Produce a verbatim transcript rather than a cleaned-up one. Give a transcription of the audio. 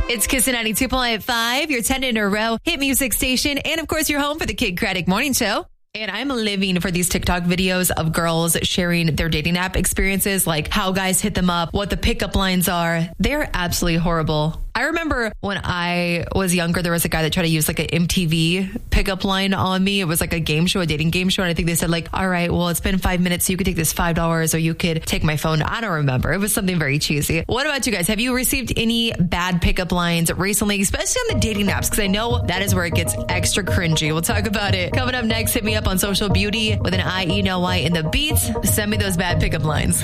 It's Kiss ninety-two point five, your ten in a row hit music station, and of course, your home for the Kid Craddock Morning Show. And I'm living for these TikTok videos of girls sharing their dating app experiences, like how guys hit them up, what the pickup lines are. They're absolutely horrible. I remember when I was younger, there was a guy that tried to use like an M T V pickup line on me. It was like a game show, a dating game show. And I think they said like, all right, well, it's been five minutes. So you could take this five dollars or you could take my phone. I don't remember. It was something very cheesy. What about you guys? Have you received any bad pickup lines recently, especially on the dating apps? Because I know that is where it gets extra cringy. We'll talk about it. Coming up next, hit me up on Social Beauty with an I E N O Y in the beats. Send me those bad pickup lines.